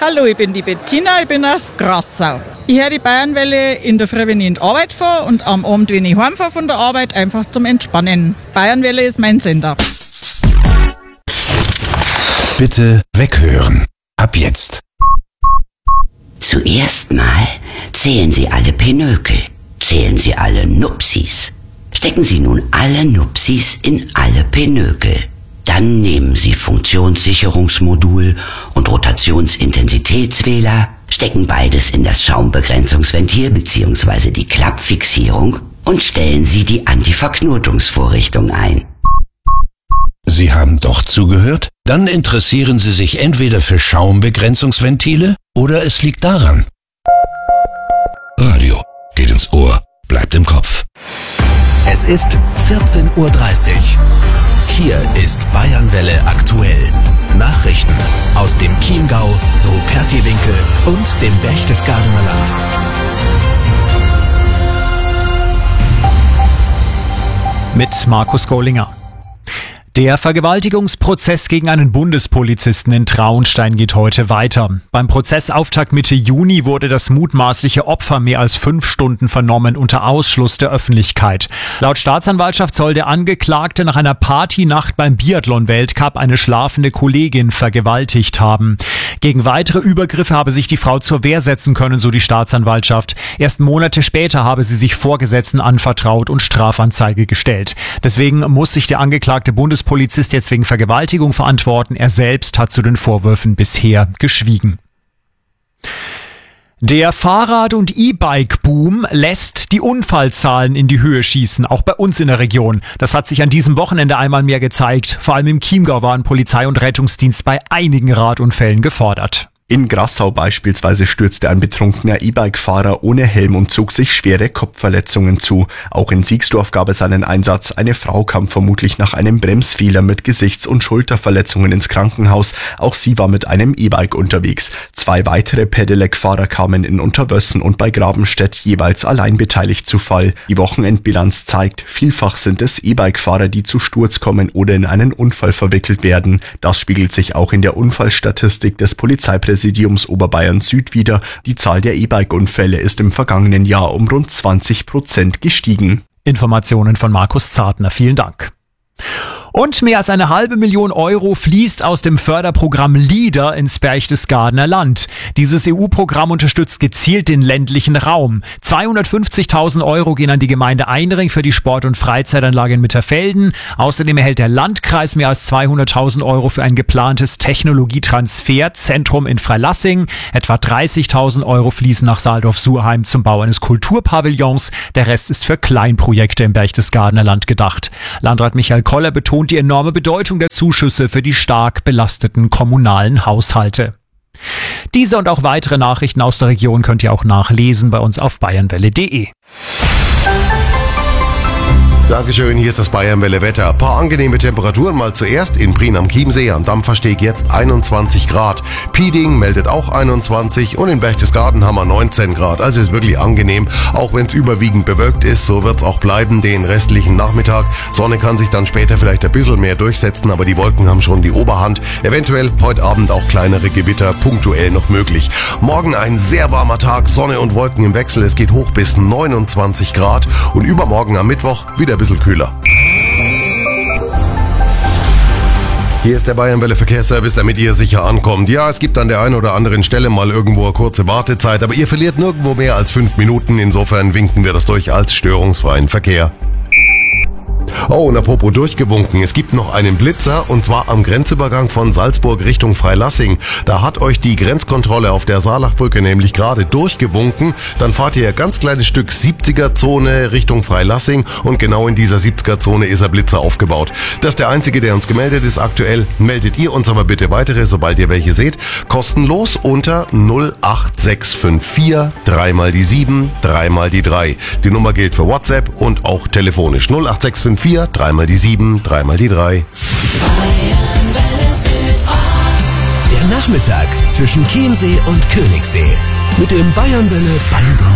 Hallo, ich bin die Bettina, ich bin aus Grassau. Ich höre die Bayernwelle in der Früh, wenn ich in die Arbeit fahre und am Abend, wenn ich heimfahre von der Arbeit, einfach zum Entspannen. Bayernwelle ist mein Sender. Bitte weghören. Ab jetzt. Zuerst mal zählen Sie alle Pinökel. Zählen Sie alle Nupsis. Stecken Sie nun alle Nupsis in alle Pinökel. Dann nehmen Sie Funktionssicherungsmodul und Rotationsintensitätswähler, stecken beides in das Schaumbegrenzungsventil bzw. die Klappfixierung und stellen Sie die Antiverknotungsvorrichtung ein. Sie haben doch zugehört? Dann interessieren Sie sich entweder für Schaumbegrenzungsventile oder es liegt daran. Radio geht ins Ohr, bleibt im Kopf. Es ist 14:30 Uhr. Hier ist Bayernwelle aktuell. Nachrichten aus dem Chiemgau, Rupertiwinkel und dem Berchtesgadener Land. Mit Markus Kohlinger. Der Vergewaltigungsprozess gegen einen Bundespolizisten in Traunstein geht heute weiter. Beim Prozessauftakt Mitte Juni wurde das mutmaßliche Opfer mehr als 5 Stunden vernommen unter Ausschluss der Öffentlichkeit. Laut Staatsanwaltschaft soll der Angeklagte nach einer Partynacht beim Biathlon-Weltcup eine schlafende Kollegin vergewaltigt haben. Gegen weitere Übergriffe habe sich die Frau zur Wehr setzen können, so die Staatsanwaltschaft. Erst Monate später habe sie sich Vorgesetzten anvertraut und Strafanzeige gestellt. Deswegen muss sich der angeklagte Bundespolizist jetzt wegen Vergewaltigung verantworten. Er selbst hat zu den Vorwürfen bisher geschwiegen. Der Fahrrad- und E-Bike-Boom lässt die Unfallzahlen in die Höhe schießen, auch bei uns in der Region. Das hat sich an diesem Wochenende einmal mehr gezeigt. Vor allem im Chiemgau waren Polizei und Rettungsdienst bei einigen Radunfällen gefordert. In Grassau beispielsweise stürzte ein betrunkener E-Bike-Fahrer ohne Helm und zog sich schwere Kopfverletzungen zu. Auch in Siegsdorf gab es einen Einsatz. Eine Frau kam vermutlich nach einem Bremsfehler mit Gesichts- und Schulterverletzungen ins Krankenhaus. Auch sie war mit einem E-Bike unterwegs. 2 weitere Pedelec-Fahrer kamen in Unterwössen und bei Grabenstedt jeweils allein beteiligt zu Fall. Die Wochenendbilanz zeigt, vielfach sind es E-Bike-Fahrer, die zu Sturz kommen oder in einen Unfall verwickelt werden. Das spiegelt sich auch in der Unfallstatistik des Polizeipräsidiums Oberbayern Süd wider. Die Zahl der E-Bike-Unfälle ist im vergangenen Jahr um rund 20% gestiegen. Informationen von Markus Zartner. Vielen Dank. Und mehr als 500.000 Euro fließt aus dem Förderprogramm LEADER ins Berchtesgadener Land. Dieses EU-Programm unterstützt gezielt den ländlichen Raum. 250.000 Euro gehen an die Gemeinde Einring für die Sport- und Freizeitanlage in Mitterfelden. Außerdem erhält der Landkreis mehr als 200.000 Euro für ein geplantes Technologietransferzentrum in Freilassing. Etwa 30.000 Euro fließen nach Saaldorf-Surheim zum Bau eines Kulturpavillons. Der Rest ist für Kleinprojekte im Berchtesgadener Land gedacht. Landrat Michael Koller betont die enorme Bedeutung der Zuschüsse für die stark belasteten kommunalen Haushalte. Diese und auch weitere Nachrichten aus der Region könnt ihr auch nachlesen bei uns auf bayernwelle.de. Dankeschön, hier ist das Bayernwelle Wetter. Ein paar angenehme Temperaturen mal zuerst in Prien am Chiemsee, am Dampfersteg jetzt 21 Grad. Pieding meldet auch 21 und in Berchtesgaden haben wir 19 Grad. Also ist wirklich angenehm, auch wenn es überwiegend bewölkt ist. So wird es auch bleiben den restlichen Nachmittag. Sonne kann sich dann später vielleicht ein bisschen mehr durchsetzen, aber die Wolken haben schon die Oberhand. Eventuell heute Abend auch kleinere Gewitter punktuell noch möglich. Morgen ein sehr warmer Tag, Sonne und Wolken im Wechsel. Es geht hoch bis 29 Grad und übermorgen am Mittwoch wieder ein bisschen kühler. Hier ist der Bayernwelle Verkehrsservice, damit ihr sicher ankommt. Ja, es gibt an der einen oder anderen Stelle mal irgendwo eine kurze Wartezeit, aber ihr verliert nirgendwo mehr als 5 Minuten. Insofern winken wir das durch als störungsfreien Verkehr. Oh, und apropos durchgewunken, es gibt noch einen Blitzer und zwar am Grenzübergang von Salzburg Richtung Freilassing. Da hat euch die Grenzkontrolle auf der Saalachbrücke nämlich gerade durchgewunken. Dann fahrt ihr ein ganz kleines Stück 70er-Zone Richtung Freilassing und genau in dieser 70er-Zone ist ein Blitzer aufgebaut. Das ist der einzige, der uns gemeldet ist aktuell. Meldet ihr uns aber bitte weitere, sobald ihr welche seht. Kostenlos unter 08654 3 mal die 7 3 mal die 3. Die Nummer gilt für WhatsApp und auch telefonisch 08654 3 mal die 7 3 mal die 3. Der Nachmittag zwischen Chiemsee und Königssee mit dem Bayernwelle Band.